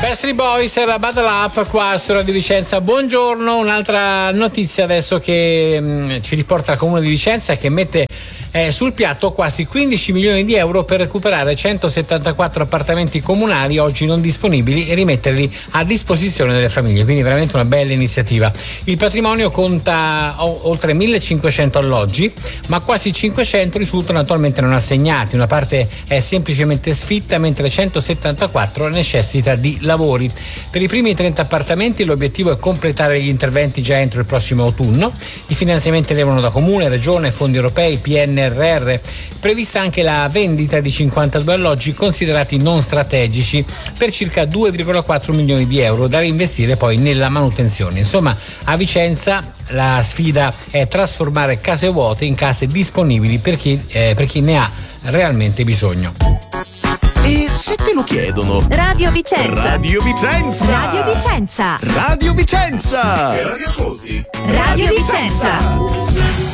Backstreet Boys era Battle Up qua su Radio Vicenza. Buongiorno, un'altra notizia adesso che ci riporta il Comune di Vicenza, che mette sul piatto quasi 15 milioni di euro per recuperare 174 appartamenti comunali oggi non disponibili e rimetterli a disposizione delle famiglie, quindi veramente una bella iniziativa. Il patrimonio conta oltre 1500 alloggi, ma quasi 500 risultano attualmente non assegnati, una parte è semplicemente sfitta, mentre 174 necessita di lavori. Per i primi 30 appartamenti l'obiettivo è completare gli interventi già entro il prossimo autunno. I finanziamenti arrivano da Comune, Regione, fondi europei, PNRR. Prevista anche la vendita di 52 alloggi considerati non strategici per circa 2,4 milioni di euro da reinvestire poi nella manutenzione. Insomma, a Vicenza la sfida è trasformare case vuote in case disponibili per chi ne ha realmente bisogno. E se te lo chiedono? Radio Vicenza. Radio Vicenza. Radio Vicenza. Radio Vicenza. E radio ascolti? Radio Vicenza.